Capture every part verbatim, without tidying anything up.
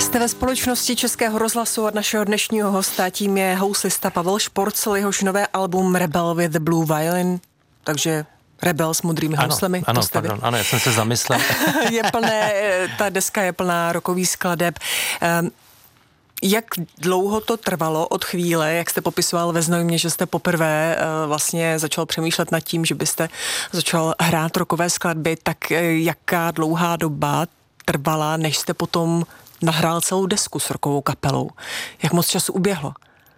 Jste ve společnosti Českého rozhlasu a našeho dnešního hosta, tím je houslista Pavel Šporcl, jehož nové album Rebel with the Blue Violin, takže Rebel s modrými houslemi. Ano, pardon, ano, já jsem se zamyslel. Je plné, ta deska je plná rockových skladeb. Um, Jak dlouho to trvalo od chvíle, jak jste popisoval ve Znojmě, že jste poprvé uh, vlastně začal přemýšlet nad tím, že byste začal hrát rockové skladby, tak uh, jaká dlouhá doba trvala, než jste potom nahrál celou desku s rockovou kapelou? Jak moc času uběhlo?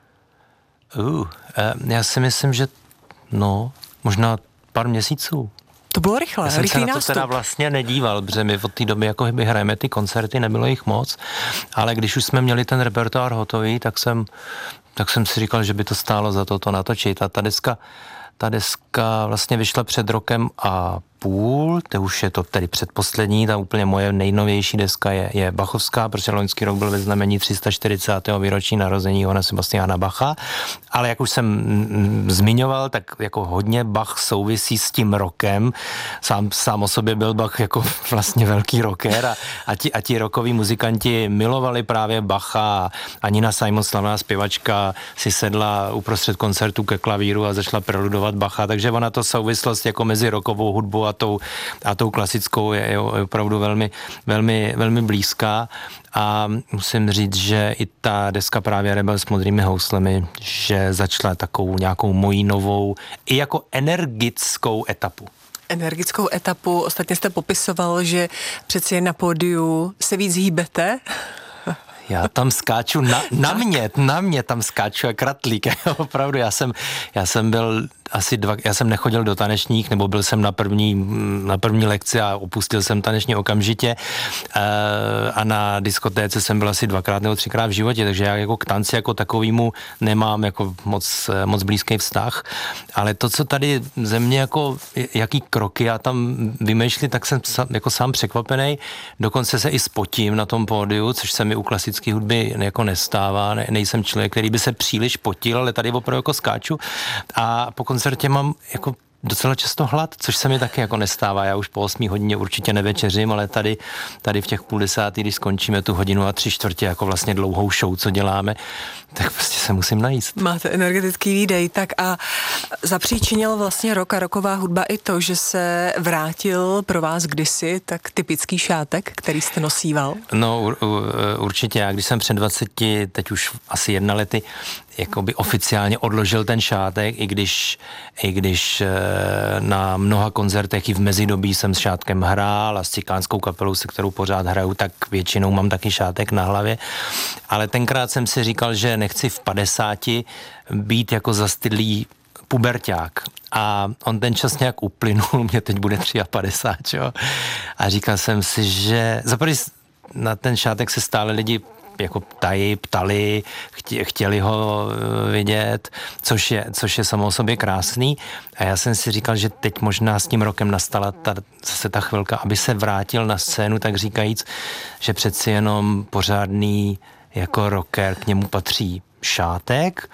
Uh, já si myslím, že no, možná pár měsíců. To bylo rychle, Já jsem rychlý se na to nástup. teda vlastně nedíval, protože my od té doby jako by hrajeme ty koncerty, nebylo jich moc, ale když už jsme měli ten repertoár hotový, tak jsem, tak jsem si říkal, že by to stálo za to to natočit. A ta deska, ta deska vlastně vyšla před rokem a půl, to už je to tedy předposlední, ta úplně moje nejnovější deska je, je bachovská, protože loňský rok byl ve znamení tři sta čtyřicátého výročí narození Johanna Sebastiana Bacha, ale jak už jsem mm, zmiňoval, tak jako hodně Bach souvisí s tím rockem, sám, sám o sobě byl Bach jako vlastně velký rocker a, a ti, a ti rockoví muzikanti milovali právě Bacha a Nina Simon, slavná zpěvačka, si sedla uprostřed koncertu ke klavíru a začala preludovat Bacha, takže ona to souvislost jako mezi rockovou hudbou a tou, a tou klasickou je, je opravdu velmi, velmi, velmi blízká a musím říct, že i ta deska právě Rebel s modrými houslemi, že začala takovou nějakou mojí novou i jako energickou etapu. Energickou etapu, ostatně jste popisoval, že přeci jen na pódiu se víc hýbete. Já tam skáču, na, na mě, na mě tam skáču jak ratlík, opravdu, já jsem, já jsem byl asi dva, já jsem nechodil do tanečních, nebo byl jsem na první, na první lekci a opustil jsem taneční okamžitě a na diskotéce jsem byl asi dvakrát nebo třikrát v životě, takže já jako k tanci jako takovýmu nemám jako moc, moc blízký vztah, ale to, co tady ze mě jako, jaký kroky já tam vymýšlí, tak jsem jako sám překvapený, dokonce se i spotím na tom pódiu, což se mi u klasické hudby jako nestává, ne, nejsem člověk, který by se příliš potil, ale tady opravdu jako skáču a po koncertě mám jako docela často hlad, což se mi taky jako nestává. Já už po osmí hodině určitě nevečeřím, ale tady, tady v těch půl desátý, když skončíme tu hodinu a tři čtvrtě jako vlastně dlouhou show, co děláme, tak prostě se musím najíst. Máte energetický výdej, tak a zapříčinil vlastně rock a rocková hudba i to, že se vrátil pro vás kdysi tak typický šátek, který jste nosíval? No ur, určitě, já když jsem před dvaceti, teď už asi jedna lety, jakoby oficiálně odložil ten šátek, i když, i když na mnoha koncertech i v mezidobí jsem s šátkem hrál a s cikánskou kapelou, se kterou pořád hraju, tak většinou mám taky šátek na hlavě. Ale tenkrát jsem si říkal, že nechci v padesáti být jako zastydlý puberťák. A on ten čas nějak uplynul, mě teď bude padesát tři, jo. A říkal jsem si, že zaprvé na ten šátek se stále lidi jako ptají, ptali, chtěli ho vidět, což je, což je samo o sobě krásný. A já jsem si říkal, že teď možná s tím rokem nastala ta, zase ta chvilka, aby se vrátil na scénu, tak říkajíc, že přeci jenom pořádný jako rocker, k němu patří šátek.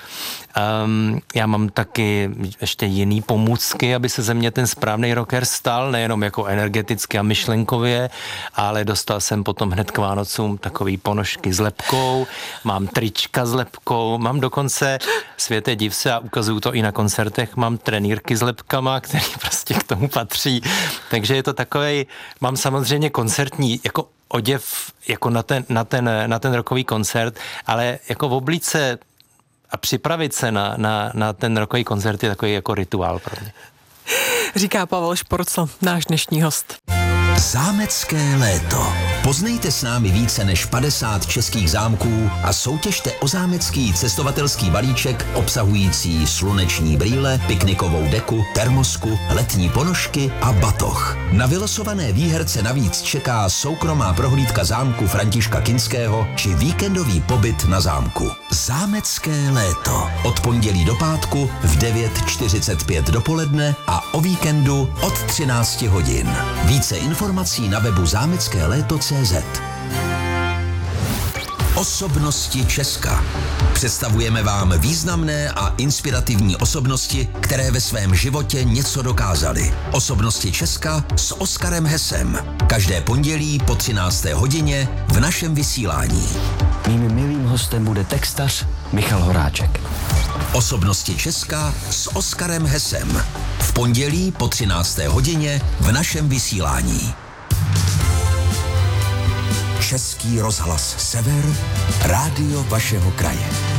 Um, já mám taky ještě jiný pomůcky, aby se ze mě ten správný rocker stal, nejenom jako energeticky a myšlenkově, ale dostal jsem potom hned k Vánocům takový ponožky s lepkou, mám trička s lepkou, mám dokonce, světe div se, a ukazuju to i na koncertech, mám trenýrky s lepkama, který prostě k tomu patří. Takže je to takovej, mám samozřejmě koncertní, jako oděv jako na ten, na ten, na ten rockový koncert, ale jako v oblice a připravit se na, na, na ten rockový koncert je takový jako rituál pro mě. Říká Pavel Šporcl, náš dnešní host. Zámecké léto. Poznejte s námi více než padesát českých zámků a soutěžte o zámecký cestovatelský balíček obsahující sluneční brýle, piknikovou deku, termosku, letní ponožky a batoh. Na vylosované výherce navíc čeká soukromá prohlídka zámku Františka Kinského či víkendový pobyt na zámku. Zámecké léto. Od pondělí do pátku v devět čtyřicet pět dopoledne a o víkendu od třináct hodin. Více informací na webu zámecké léto tečka cé zet. Osobnosti Česka. Představujeme vám významné a inspirativní osobnosti, které ve svém životě něco dokázaly. Osobnosti Česka s Oskarem Hesem. Každé pondělí po třinácté hodině v našem vysílání. Mým milým hostem bude textař Michal Horáček. Osobnosti Česka s Oskarem Hesem. V pondělí po třinácté hodině v našem vysílání. Český rozhlas Sever, rádio vašeho kraje.